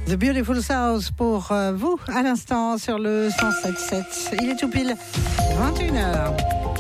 The Beautiful South pour vous à l'instant sur le 107.7. Il est tout pile 21h.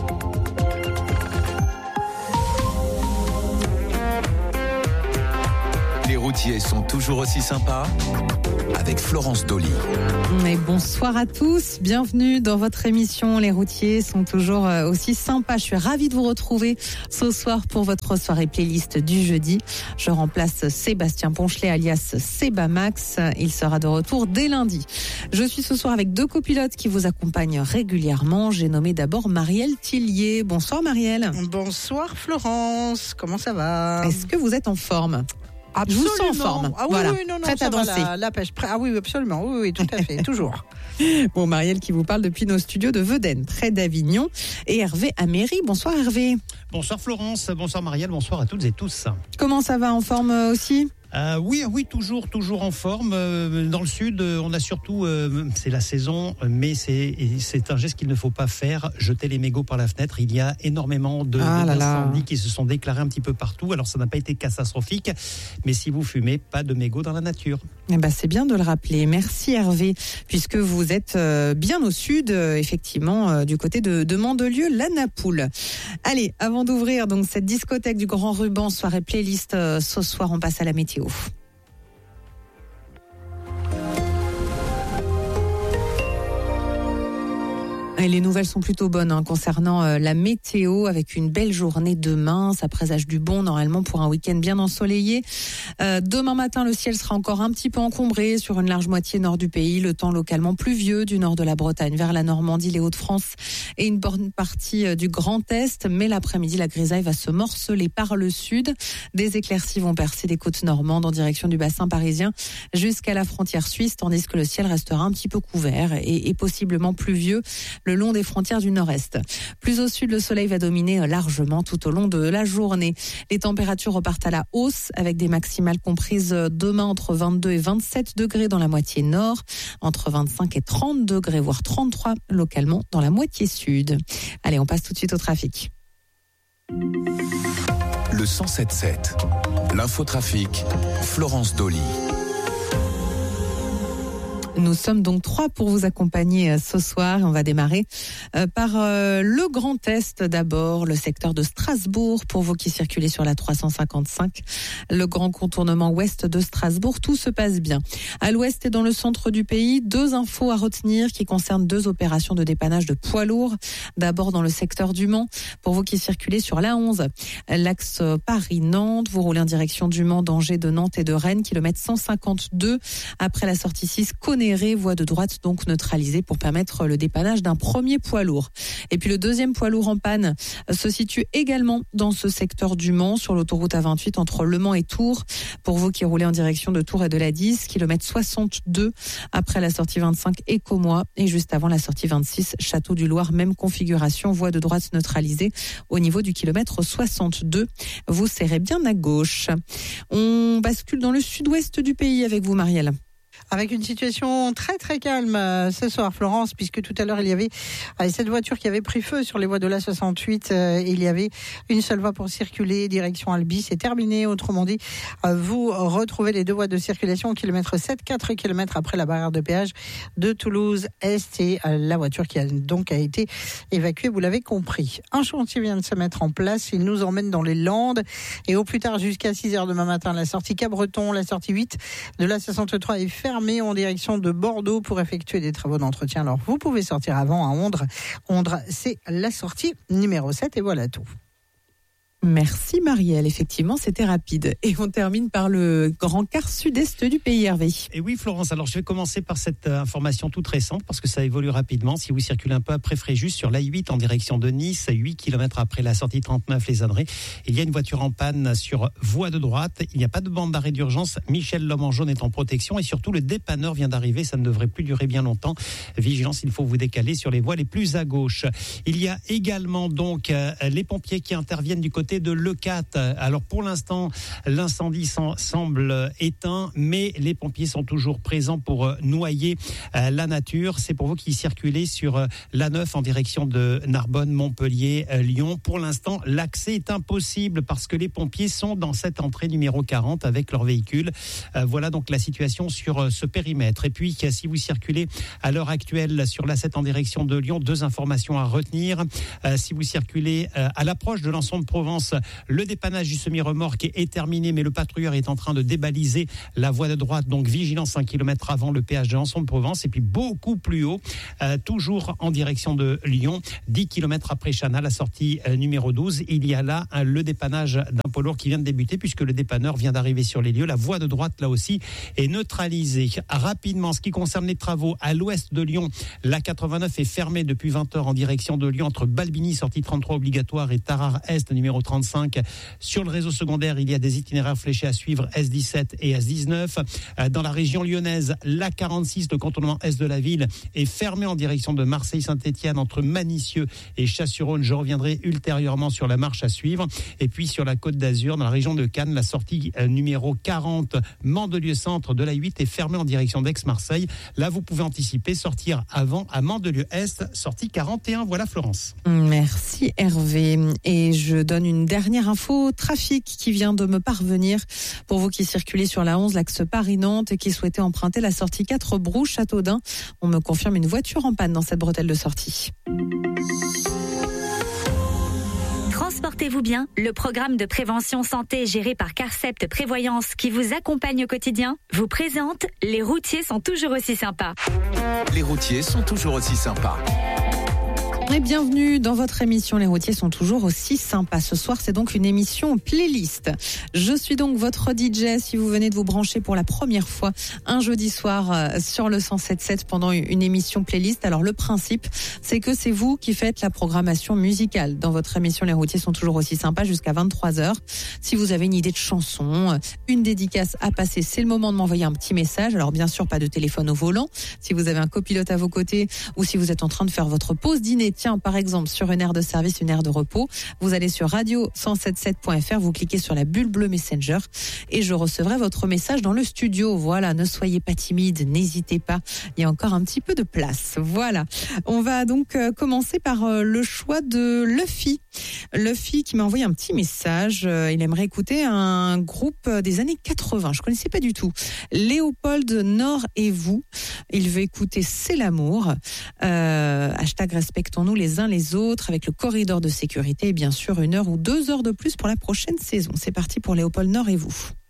Les routiers sont toujours aussi sympas avec Florence Dolly. Et bonsoir à tous, bienvenue dans votre émission. Les routiers sont toujours aussi sympas. Je suis ravie de vous retrouver ce soir pour votre soirée playlist du jeudi. Je remplace Sébastien Ponchelet alias Sebamax. Il sera de retour dès lundi. Je suis ce soir avec deux copilotes qui vous accompagnent régulièrement. J'ai nommé d'abord Marielle Tillier. Bonsoir Marielle. Bonsoir Florence, comment ça va? Est-ce que vous êtes en forme? Absolument. Je vous sens en forme. Ah oui, voilà. oui, non, prête à danser. La pêche. Ah oui, absolument. Oui, tout à fait. Toujours. Bon, Marielle qui vous parle depuis nos studios de Vedène, près d'Avignon. Et Hervé Améry. Bonsoir Hervé. Bonsoir Florence, bonsoir Marielle, bonsoir à toutes et tous. Comment ça va, en forme aussi? Oui, toujours en forme. Dans le sud, on a surtout, c'est la saison, mais c'est un geste qu'il ne faut pas faire, jeter les mégots par la fenêtre. Il y a énormément d'incendies qui se sont déclarés un petit peu partout. Alors ça n'a pas été catastrophique, mais si vous fumez, pas de mégots dans la nature. Eh ben, c'est bien de le rappeler. Merci Hervé, puisque vous êtes bien au sud, effectivement, du côté de Mandelieu, la Napoule. Allez, avant d'ouvrir donc cette discothèque du Grand Ruban, soirée playlist, ce soir on passe à la météo. Et les nouvelles sont plutôt bonnes concernant la météo, avec une belle journée demain. Ça présage du bon normalement pour un week-end bien ensoleillé. Demain matin, le ciel sera encore un petit peu encombré sur une large moitié nord du pays. Le temps localement pluvieux du nord de la Bretagne vers la Normandie, les Hauts-de-France et une bonne partie du Grand Est. Mais l'après-midi, la grisaille va se morceler par le sud. Des éclaircies vont percer des côtes normandes en direction du bassin parisien jusqu'à la frontière suisse, tandis que le ciel restera un petit peu couvert et possiblement pluvieux le long des frontières du nord-est. Plus au sud, le soleil va dominer largement tout au long de la journée. Les températures repartent à la hausse avec des maximales comprises demain entre 22 et 27 degrés dans la moitié nord, entre 25 et 30 degrés, voire 33 localement dans la moitié sud. Allez, on passe tout de suite au trafic. Le 107.7, l'infotrafic, Florence Dolly. Nous sommes donc 3 pour vous accompagner ce soir. On va démarrer par le Grand Est d'abord, le secteur de Strasbourg pour vous qui circulez sur la 355. Le grand contournement ouest de Strasbourg, tout se passe bien. À l'ouest et dans le centre du pays, 2 infos à retenir qui concernent 2 opérations de dépannage de poids lourds. D'abord dans le secteur du Mans, pour vous qui circulez sur l'A11, l'axe Paris-Nantes, vous roulez en direction du Mans, d'Angers, de Nantes et de Rennes, kilomètre 152. Après la sortie 6, voie de droite donc neutralisée pour permettre le dépannage d'un premier poids lourd. Et puis le deuxième poids lourd en panne se situe également dans ce secteur du Mans, sur l'autoroute A28 entre Le Mans et Tours. Pour vous qui roulez en direction de Tours et de la 10, kilomètre 62 après la sortie 25 Écomois et juste avant la sortie 26 Château du Loir, même configuration, voie de droite neutralisée au niveau du kilomètre 62. Vous serrez bien à gauche. On bascule dans le sud-ouest du pays avec vous Marielle. Avec une situation très très calme ce soir, Florence, puisque tout à l'heure il y avait cette voiture qui avait pris feu sur les voies de l'A68. Il y avait une seule voie pour circuler, direction Albi, c'est terminé. Autrement dit, vous retrouvez les 2 voies de circulation au kilomètre 7, 4 km après la barrière de péage de Toulouse-Est et la voiture qui a été évacuée, vous l'avez compris. Un chantier vient de se mettre en place, il nous emmène dans les Landes et au plus tard jusqu'à 6h demain matin, la sortie Cabreton, la sortie 8 de l'A63 est fermée en direction de Bordeaux pour effectuer des travaux d'entretien. Alors, vous pouvez sortir avant à Ondres. Ondres, c'est la sortie numéro 7 et voilà tout. Merci Marielle, effectivement c'était rapide. Et on termine par le grand quart sud-est du pays, Hervé. Et oui Florence, alors je vais commencer par cette information toute récente parce que ça évolue rapidement. Si vous circulez un peu après Fréjus sur l'A8 en direction de Nice, 8 km après la sortie 39 Les Adrets, il y a une voiture en panne sur voie de droite. Il n'y a pas de bande d'arrêt d'urgence. Michel l'homme en jaune est en protection et surtout le dépanneur vient d'arriver. Ça ne devrait plus durer bien longtemps. Vigilance, il faut vous décaler sur les voies les plus à gauche. Il y a également donc les pompiers qui interviennent du côté côté de Leucate. Alors pour l'instant, l'incendie semble éteint, mais les pompiers sont toujours présents pour noyer la nature. C'est pour vous qui circulez sur l'A9 en direction de Narbonne, Montpellier, Lyon. Pour l'instant, l'accès est impossible parce que les pompiers sont dans cette entrée numéro 40 avec leur véhicule. Voilà donc la situation sur ce périmètre. Et puis, si vous circulez à l'heure actuelle sur l'A7 en direction de Lyon, 2 informations à retenir. Si vous circulez à l'approche de Lançon de Provence, le dépannage du semi-remorque est terminé, mais le patrouilleur est en train de débaliser la voie de droite, donc vigilance 1 km avant le péage de Lançon de Provence. Et puis beaucoup plus haut, toujours en direction de Lyon, 10 km après Chana, la sortie numéro 12, il y a là le dépannage d'un poids lourd qui vient de débuter puisque le dépanneur vient d'arriver sur les lieux. La voie de droite, là aussi, est neutralisée. Rapidement, ce qui concerne les travaux à l'ouest de Lyon, la 89 est fermée depuis 20h en direction de Lyon entre Balbini, sortie 33 obligatoire, et Tarare Est, numéro 35. Sur le réseau secondaire, il y a des itinéraires fléchés à suivre, S17 et S19. Dans la région lyonnaise, la 46, le contournement est de la ville, est fermé en direction de Marseille-Saint-Étienne entre Manicieux et Chasse-sur-Rhône. Je reviendrai ultérieurement sur la marche à suivre. Et puis sur la Côte d'Azur, dans la région de Cannes, la sortie numéro 40, Mandelieu-Centre de la 8 est fermée en direction d'Aix-Marseille. Là, vous pouvez anticiper, sortir avant à Mandelieu-Est, sortie 41. Voilà Florence. Merci Hervé. Et je donne une dernière info trafic qui vient de me parvenir pour vous qui circulez sur la 11, l'axe Paris-Nantes et qui souhaitez emprunter la sortie 4 Brou-Châteaudun. On me confirme une voiture en panne dans cette bretelle de sortie. Transportez-vous bien, le programme de prévention santé géré par Carcept Prévoyance qui vous accompagne au quotidien vous présente « Les routiers sont toujours aussi sympas ». Les routiers sont toujours aussi sympas. Et bienvenue dans votre émission. Les routiers sont toujours aussi sympas. Ce soir, c'est donc une émission playlist. Je suis donc votre DJ si vous venez de vous brancher pour la première fois un jeudi soir sur le 107.7 pendant une émission playlist. Alors le principe, c'est que c'est vous qui faites la programmation musicale. Dans votre émission, les routiers sont toujours aussi sympas jusqu'à 23h. Si vous avez une idée de chanson, une dédicace à passer, c'est le moment de m'envoyer un petit message. Alors bien sûr, pas de téléphone au volant. Si vous avez un copilote à vos côtés ou si vous êtes en train de faire votre pause dîner, tiens, par exemple, sur une aire de service, une aire de repos, vous allez sur radio177.fr, vous cliquez sur la bulle bleue Messenger et je recevrai votre message dans le studio. Voilà, ne soyez pas timide, n'hésitez pas, il y a encore un petit peu de place. Voilà, on va donc commencer par le choix de Luffy. Luffy qui m'a envoyé un petit message, il aimerait écouter un groupe des années 80, je connaissais pas du tout. Léopold Nord et vous, il veut écouter C'est l'amour, hashtag respectons-nous les uns les autres avec le corridor de sécurité et bien sûr 1 heure ou 2 heures de plus pour la prochaine saison. C'est parti pour Léopold Nord et vous.